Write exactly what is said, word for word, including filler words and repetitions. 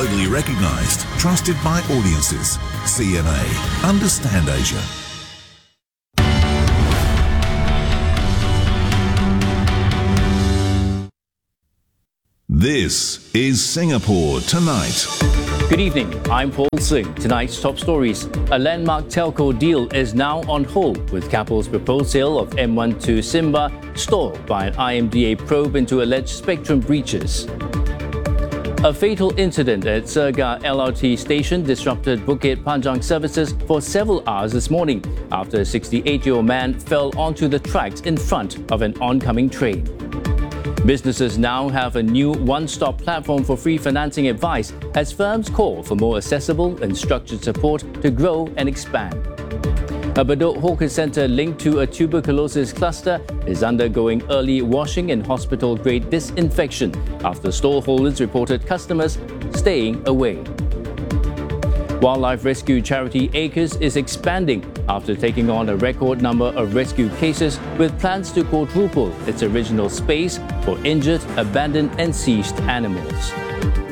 Globally recognised, trusted by audiences. C M A. Understand Asia. This is Singapore Tonight. Good evening, I'm Paul Singh. Tonight's top stories. A landmark telco deal is now on hold, with Keppel's proposed sale of M one to Simba stalled by an I M D A probe into alleged spectrum breaches. A fatal incident at Serga L R T station disrupted Bukit Panjang services for several hours this morning after a sixty-eight-year-old man fell onto the tracks in front of an oncoming train. Businesses now have a new one-stop platform for free financing advice as firms call for more accessible and structured support to grow and expand. A Bedok hawker centre linked to a tuberculosis cluster is undergoing early washing and hospital-grade disinfection after stallholders reported customers staying away. Wildlife rescue charity Acres is expanding after taking on a record number of rescue cases with plans to quadruple its original space for injured, abandoned and seized animals.